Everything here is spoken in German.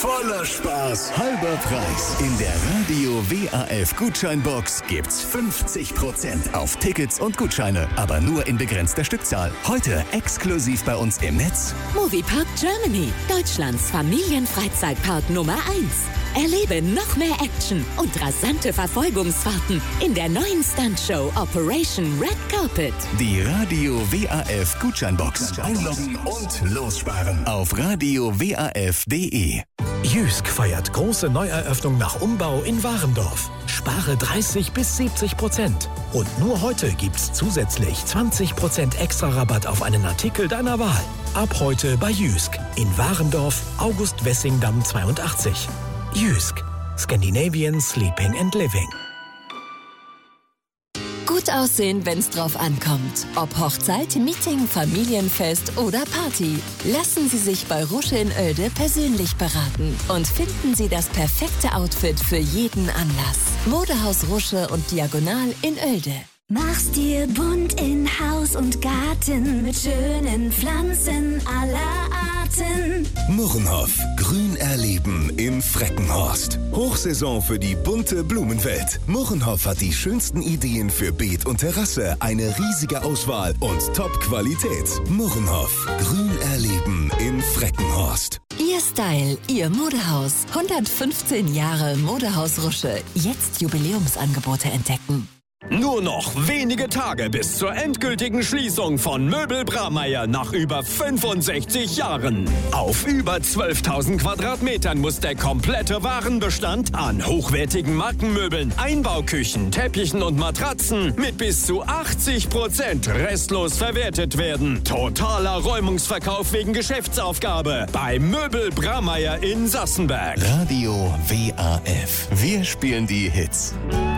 voller Spaß, halber Preis. In der Radio WAF Gutscheinbox gibt's 50% auf Tickets und Gutscheine, aber nur in begrenzter Stückzahl. Heute exklusiv bei uns im Netz. Moviepark Germany, Deutschlands Familienfreizeitpark Nummer 1. Erlebe noch mehr Action und rasante Verfolgungsfahrten in der neuen Stuntshow Operation Red Carpet. Die Radio WAF Gutscheinbox. Einloggen und lossparen auf radiowaf.de. Jysk feiert große Neueröffnung nach Umbau in Warendorf. Spare 30-70%. Und nur heute gibt's zusätzlich 20% extra Rabatt auf einen Artikel deiner Wahl. Ab heute bei Jysk in Warendorf, August-Wessingdamm 82. Jysk. Scandinavian Sleeping and Living. Gut aussehen, wenn's drauf ankommt. Ob Hochzeit, Meeting, Familienfest oder Party. Lassen Sie sich bei Rusche in Oelde persönlich beraten und finden Sie das perfekte Outfit für jeden Anlass. Modehaus Rusche und Diagonal in Oelde. Mach's dir bunt in Haus und Garten mit schönen Pflanzen aller Arten. Murrenhof, Grün erleben in Freckenhorst. Hochsaison für die bunte Blumenwelt. Murrenhof hat die schönsten Ideen für Beet und Terrasse, eine riesige Auswahl und Top-Qualität. Murrenhof, Grün erleben in Freckenhorst. Ihr Style, Ihr Modehaus. 115 Jahre Modehaus Rusche. Jetzt Jubiläumsangebote entdecken. Nur noch wenige Tage bis zur endgültigen Schließung von Möbel Bramayr nach über 65 Jahren. Auf über 12.000 Quadratmetern muss der komplette Warenbestand an hochwertigen Markenmöbeln, Einbauküchen, Teppichen und Matratzen mit bis zu 80% restlos verwertet werden. Totaler Räumungsverkauf wegen Geschäftsaufgabe bei Möbel Bramayr in Sassenberg. Radio WAF. Wir spielen die Hits.